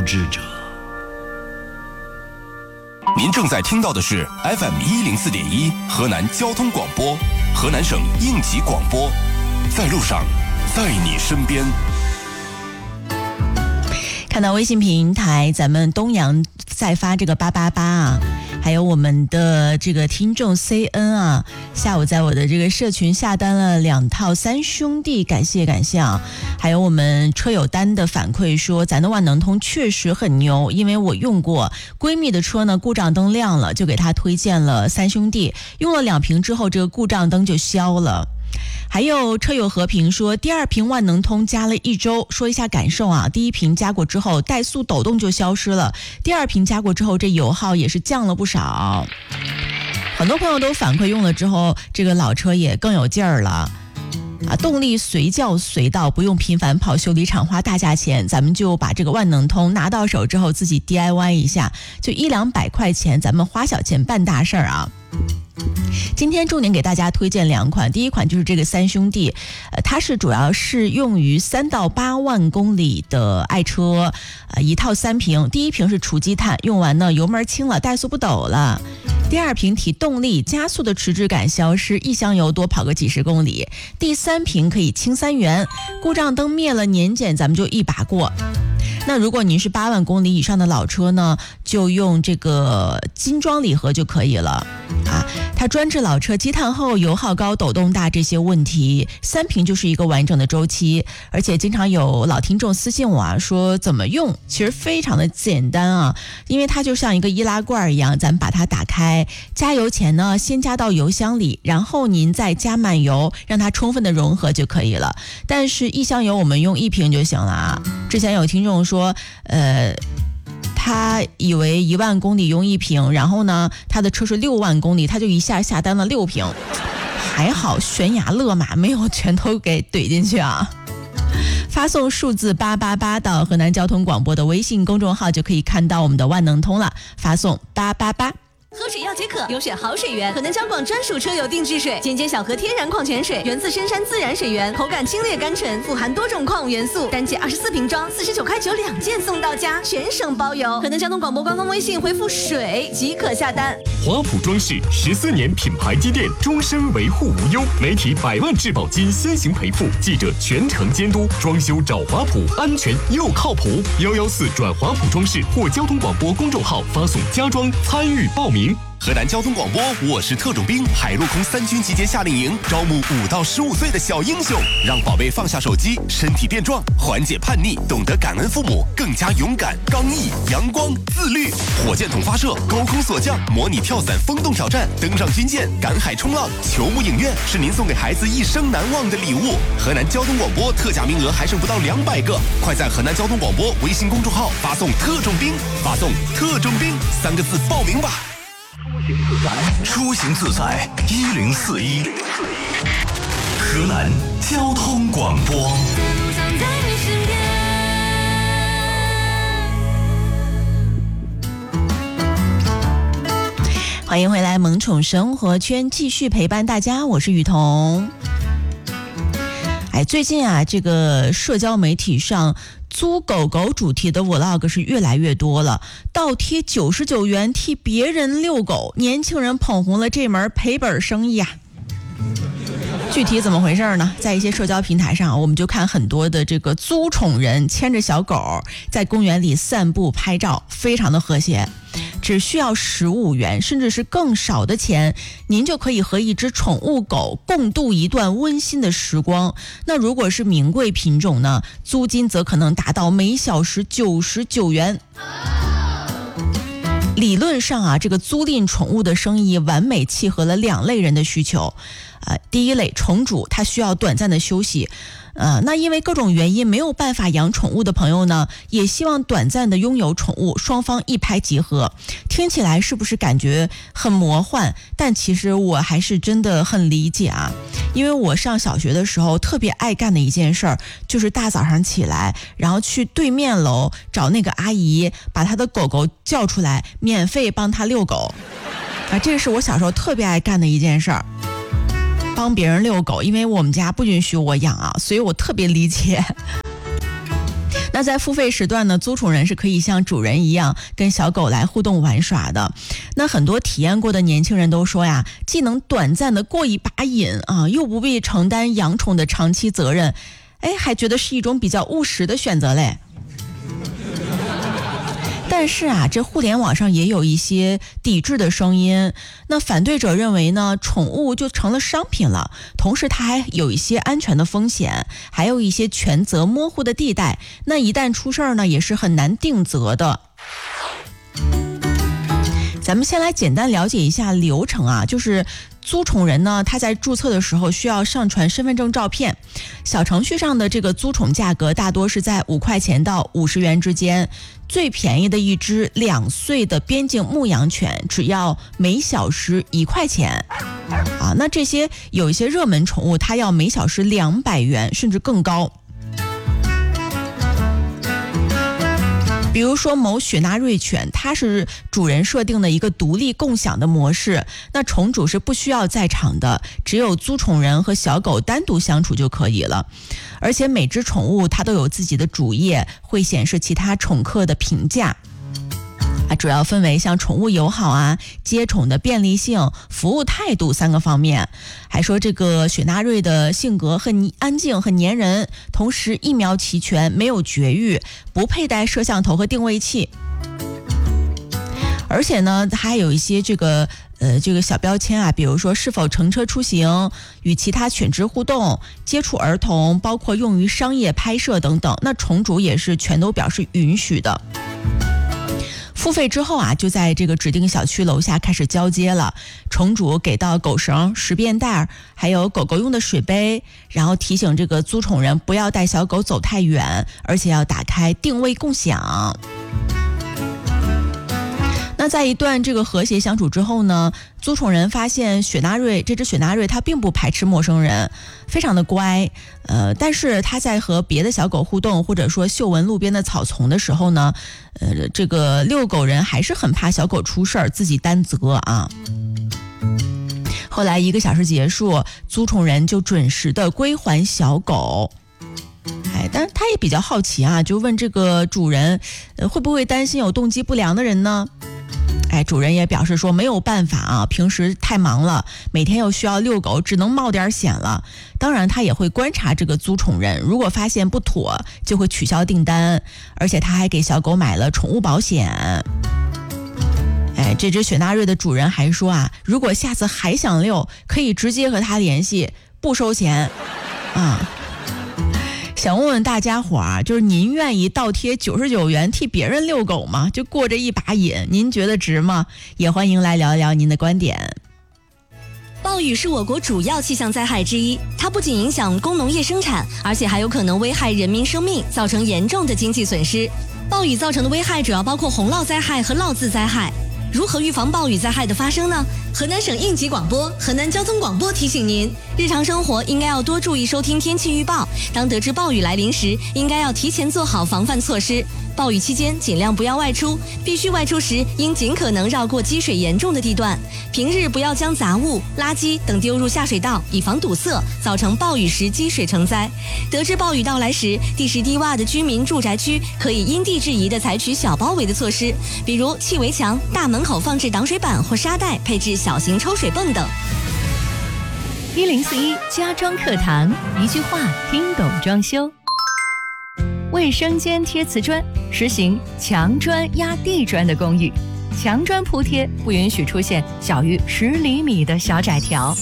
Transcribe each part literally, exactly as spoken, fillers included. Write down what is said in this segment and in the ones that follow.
通知者。 您正在听到的是 F M 一零四点一河南交通广播，河南省应急广播，在路上，在你身边。 看到微信平台，咱们东阳在发这个八八八啊，还有我们的这个听众 C N 啊，下午在我的这个社群下单了两套三兄弟，感谢感谢啊！还有我们车友单的反馈说，咱的万能通确实很牛，因为我用过，闺蜜的车呢故障灯亮了，就给她推荐了三兄弟，用了两瓶之后，这个故障灯就消了。还有车友和平说，第二瓶万能通加了一周，说一下感受啊。第一瓶加过之后，怠速抖动就消失了；第二瓶加过之后，这油耗也是降了不少。很多朋友都反馈用了之后，这个老车也更有劲儿了。啊，动力随叫随到，不用频繁跑修理厂花大价钱，咱们就把这个万能通拿到手之后自己 D I Y 一下，就一两百块钱，咱们花小钱办大事儿啊。今天重点给大家推荐两款，第一款就是这个三兄弟，呃，它是主要是用于三到八万公里的爱车，呃，一套三瓶，第一瓶是除积碳，用完呢油门轻了，怠速不抖了。第二瓶提动力，加速的迟滞感消失，一箱油多跑个几十公里。第三瓶可以轻三元，故障灯灭了，年检咱们就一把过。那如果您是八万公里以上的老车呢，就用这个精装礼盒就可以了啊。它专治老车积碳后油耗高、抖动大这些问题，三瓶就是一个完整的周期。而且经常有老听众私信我啊，说怎么用，其实非常的简单啊，因为它就像一个易拉罐一样，咱们把它打开，加油前呢先加到油箱里，然后您再加满油，让它充分的融合就可以了。但是一箱油我们用一瓶就行了啊。之前有听众说说呃，他以为一万公里用一瓶，然后呢，他的车是六万公里，他就一下下单了六瓶，还好悬崖勒马没有全都给怼进去啊。发送数字八八八到河南交通广播的微信公众号就可以看到我们的万能通了，发送八八八。 喝水要解渴，优选好水源，河南交广专属车友定制水，简洁小河天然矿泉水，源自深山自然水源，口感清冽甘醇，富含多种矿物元素，单件二十四瓶装，四十九块九两件送到家，全省包邮。河南交通广播官方微信回复水即可下单。 华普装饰十四年品牌积淀，终身维护无忧，媒体百万质保金先行赔付，记者全程监督，装修找华普，安全又靠谱。幺幺四转华普装饰或交通广播公众号发送家装参与报名。 河南交通广播，我是特种兵，海陆空三军集结夏令营，招募五到十五岁的小英雄，让宝贝放下手机，身体变壮，缓解叛逆，懂得感恩父母，更加勇敢、刚毅、阳光、自律。火箭筒发射，高空锁降，模拟跳伞风洞挑战，登上军舰，赶海冲浪，球幕影院，是您送给孩子一生难忘的礼物。河南交通广播特价名额还剩不到两百个，快在河南交通广播微信公众号发送特种兵，发送特种兵三个字报名吧。 出行自在一零四一，河南交通广播。 欢迎回来，萌宠生活圈继续陪伴大家，我是雨桐。哎，最近啊，这个社交媒体上租狗狗主题的 vlog 是越来越多了，倒贴九十九元替别人遛狗，年轻人捧红了这门赔本生意啊。具体怎么回事呢？在一些社交平台上，我们就看很多的这个租宠人牵着小狗在公园里散步拍照，非常的和谐。只需要十五元，甚至是更少的钱，您就可以和一只宠物狗共度一段温馨的时光。那如果是名贵品种呢，租金则可能达到每小时九十九元。理论上啊，这个租赁宠物的生意完美契合了两类人的需求。呃，第一类宠主，他需要短暂的休息。呃，那因为各种原因没有办法养宠物的朋友呢，也希望短暂的拥有宠物，双方一拍即合。听起来是不是感觉很魔幻？但其实我还是真的很理解啊，因为我上小学的时候特别爱干的一件事儿，就是大早上起来，然后去对面楼找那个阿姨，把她的狗狗叫出来，免费帮她遛狗。啊，这是我小时候特别爱干的一件事儿。帮别人遛狗，因为我们家不允许我养啊，所以我特别理解。那那在付费时段呢，租宠人是可以像主人一样跟小狗来互动玩耍的。那很多体验过的年轻人都说呀，既能短暂的过一把瘾啊，又不必承担养宠的长期责任，哎，还觉得是一种比较务实的选择嘞。但是啊，这互联网上也有一些抵制的声音。那反对者认为呢，宠物就成了商品了，同时它还有一些安全的风险，还有一些权责模糊的地带。那一旦出事儿呢，也是很难定责的。咱们先来简单了解一下流程啊，就是租宠人呢，他在注册的时候需要上传身份证照片。小程序上的这个租宠价格大多是在五块钱到五十元之间，最便宜的一只两岁的边境牧羊犬只要每小时一块钱啊。那这些有一些热门宠物，它要每小时两百元甚至更高。比如说某雪纳瑞犬，它是主人设定的一个独立共享的模式，那宠主是不需要在场的，只有租宠人和小狗单独相处就可以了。而且每只宠物它都有自己的主页，会显示其他宠客的评价。主要分为像宠物友好啊、接宠的便利性、服务态度三个方面。还说这个雪纳瑞的性格很安静、很粘人，同时疫苗齐全，没有绝育，不佩戴摄像头和定位器。而且呢，它还有一些这个呃这个小标签啊，比如说是否乘车出行、与其他犬只互动、接触儿童，包括用于商业拍摄等等。那宠主也是全都表示允许的。付费之后啊，就在这个指定小区楼下开始交接了。宠主给到狗绳、食便袋，还有狗狗用的水杯，然后提醒这个租宠人不要带小狗走太远，而且要打开定位共享。那在一段这个和谐相处之后呢，租宠人发现雪纳瑞这只雪纳瑞它并不排斥陌生人，非常的乖。呃，但是它在和别的小狗互动，或者说嗅闻路边的草丛的时候呢，呃，这个遛狗人还是很怕小狗出事儿，自己担责啊。后来一个小时结束，租宠人就准时的归还小狗。哎，但是他也比较好奇啊，就问这个主人，呃，会不会担心有动机不良的人呢？哎，主人也表示说没有办法啊，平时太忙了，每天又需要遛狗，只能冒点险了。当然他也会观察这个租宠人，如果发现不妥就会取消订单，而且他还给小狗买了宠物保险。哎，这只雪纳瑞的主人还说啊，如果下次还想遛，可以直接和他联系，不收钱啊。想问问大家伙儿，就是您愿意倒贴九十九元替别人遛狗吗？就过这一把瘾，您觉得值吗？也欢迎来聊一聊您的观点。 暴雨是我国主要气象灾害之一，它不仅影响工农业生产，而且还有可能危害人民生命，造成严重的经济损失。暴雨造成的危害主要包括洪涝灾害和涝自灾害。如何预防暴雨灾害的发生呢？河南省应急广播、河南交通广播提醒您，日常生活应该要多注意收听天气预报。当得知暴雨来临时，应该要提前做好防范措施。暴雨期间尽量不要外出，必须外出时应尽可能绕过积水严重的地段。平日不要将杂物、垃圾等丢入下水道，以防堵塞，造成暴雨时积水成灾。得知暴雨到来时，地势低洼的居民住宅区可以因地制宜地采取小包围的措施，比如砌围墙、大门口放置挡水板或沙袋，配置小型抽水泵等。 一零四一家装课堂，一句话听懂装修。卫生间贴瓷砖，实行墙砖压地砖的公寓，墙砖铺贴不允许出现小于十厘米的小窄条。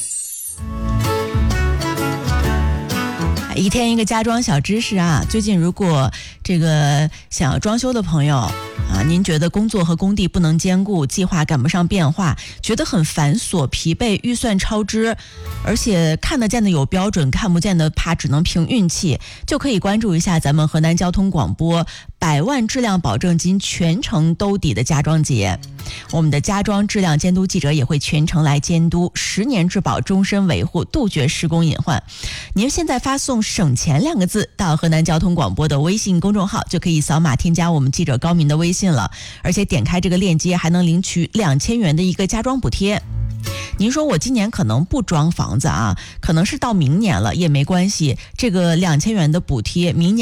一天一个家装小知识啊！最近如果这个想要装修的朋友啊，您觉得工作和工地不能兼顾，计划赶不上变化，觉得很繁琐、疲惫、预算超支，而且看得见的有标准，看不见的怕只能凭运气，就可以关注一下咱们河南交通广播百万质量保证金全程兜底的家装节。我们的家装质量监督记者也会全程来监督，十年质保，终身维护，杜绝施工隐患。您现在发送省钱两个字到河南交通广播的微信公众号，就可以扫码添加我们记者高明的微信了，而且点开这个链接还能领取两千元的一个家装补贴。您说我今年可能不装房子啊，可能是到明年了也没关系，这个两千元的补贴明年